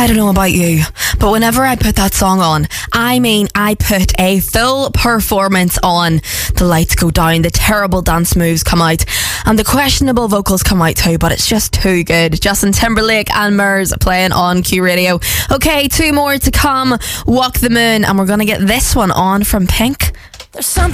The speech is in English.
I don't know about you, but whenever I put that song on, I mean, I put a full performance on. The lights go down, the terrible dance moves come out, and the questionable vocals come out too, but it's just too good. Justin Timberlake and Murs playing on Q Radio. Okay, 2 more to come. Walk the Moon, and we're going to get this one on from Pink. There's something